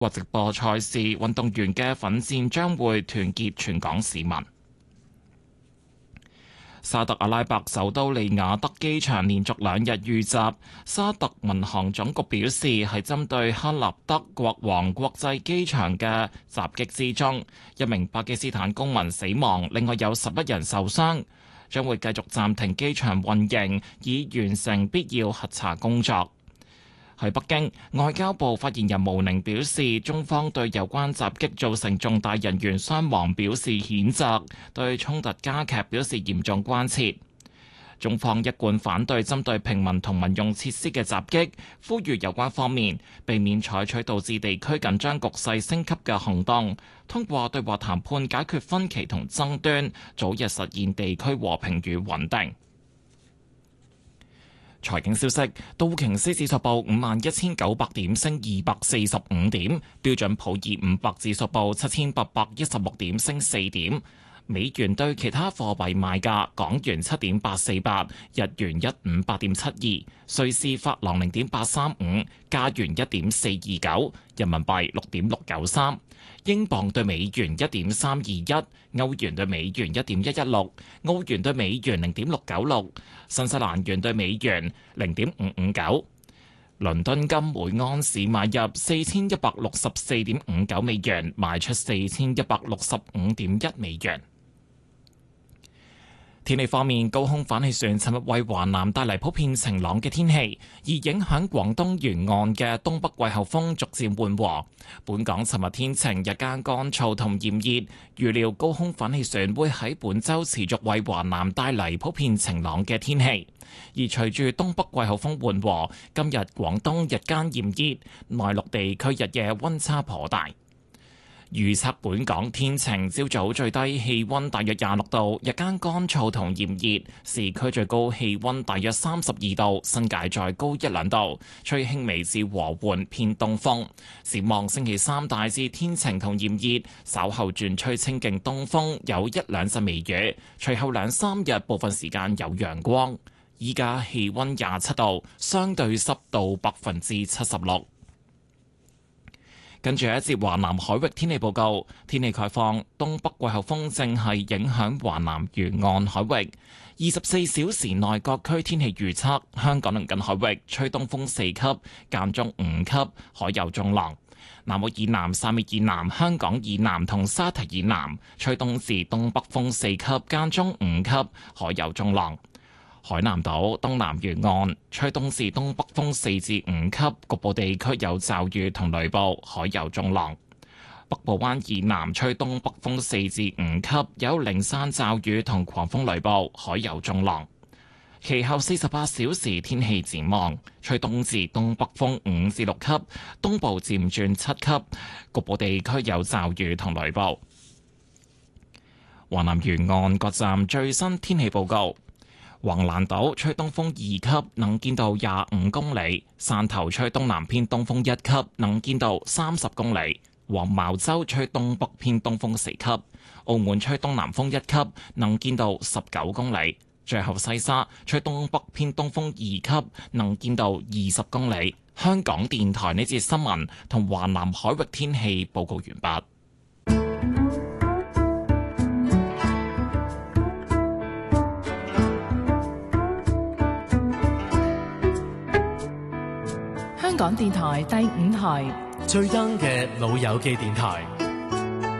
或直播賽事，運動員嘅奮戰將會團結全港市民。沙特阿拉伯首都利雅得機場連續2日遇襲，沙特民航總局表示係針對哈納德國王國際機場嘅襲擊之中，1名巴基斯坦公民死亡，另外有11人受傷，將會繼續暫停機場運營，以完成必要核查工作。喺北京，外交部發言人毛寧表示，中方對有關襲擊造成重大人員傷亡表示譴責，對衝突加劇表示嚴重關切。中方一貫反對針對平民同民用設施嘅襲擊，呼籲有關方面避免採取導致地區緊張局勢升級嘅行動，通過對話談判解決分歧同爭端，早日實現地區和平與穩定。財經消息，道瓊斯指數報51,900點，升245點；標準普爾500指數報7,816點，升4點。美元對其他貨幣賣價：港元7.848，日元158.72，瑞士法郎0.835，加元1.429，人民幣6.693，英鎊對美元1.321，歐元對美元1.116，澳元對美元0.696，新西蘭元對美元0.559。倫敦金每盎司買入4164.59美元，賣出4165.1美元。天氣方面，高空反氣旋尋日為華南帶嚟普遍晴朗嘅天氣，而影響廣東沿岸嘅東北季候風逐漸緩和。本港尋日天晴，日間乾燥同炎熱，預料高空反氣旋會喺本週持續為華南帶嚟普遍晴朗嘅天氣。而隨住東北季候風緩和，今日廣東日間炎熱，內陸地區日夜溫差頗大。預測本港天晴，朝早最低氣溫大約26度，日間乾燥同炎熱，市區最高氣溫大約32度，新界再高1-2度，吹輕微至和緩偏東風。展望星期三大致天晴同炎熱，稍後轉吹清勁東風，有1-2陣微雨，隨後2-3日部分時間有陽光。依家氣溫27度，相對濕度76%。跟住一節華南海域天氣報告，天氣概況，東北季候風正係影響華南沿岸海域。24小時內各區天氣預測，香港鄰近海域吹東風4級，間中5級，海有中浪。南澳以南、汕尾以南、香港以南同沙堤以南吹東至東北風4級，間中5級，海有中浪。海南島東南沿岸吹東至東北風4至5級，局部地區有驟雨同雷暴，海有中浪。北部灣以南吹東北風4至5級，有零散驟雨同狂風雷暴，海有中浪。其後48小時天氣展望，吹東至東北風5至6級，東部漸轉7級，局部地區有驟雨同雷暴。華南沿岸各站最新天氣報告。橫瀾島吹東風2級，能見度25公里；汕頭吹東南偏東風1級，能見度30公里；黃茅洲吹東北偏東風4級；澳門吹東南風1級，能見度19公里；最後西沙吹東北偏東風2級，能見度20公里。香港電台呢節新聞同華南海域天氣報告完畢。 香港電台第5台最 young 嘅老友記電台，